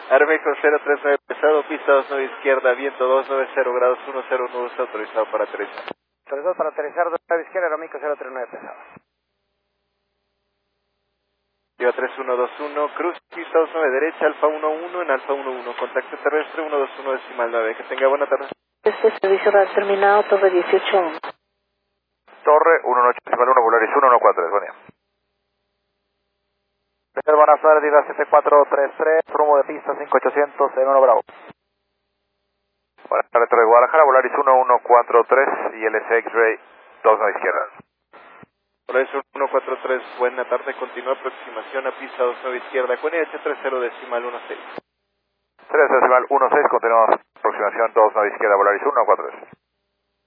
Aeroméxico 039 pesado, pista 29 izquierda, viento 290 grados 10 nudos, autorizado para aterrizar. Autorizado para aterrizar, 29 izquierda, Aeroméxico 039 pesado. Lleva 3121, cruz, pista 29 derecha, alfa 11 en alfa 11, contacto terrestre 121 decimal 9, que tenga buena tarde. Este servicio va terminado, torre 18. Torre 18 decimal 1, Volaris 114, buen día. Buenas tardes, Diva 7433, rumbo de pista 5800 en 1 Bravo. Buenas tardes, Torre Guadalajara, Volaris 1143 y LS X-Ray 29 izquierda. Volaris 143, buena tarde, continúa aproximación a pista 29 izquierda con EH30 decimal 16. 3 decimal 16, continuamos aproximación 29 izquierda, Volaris 143.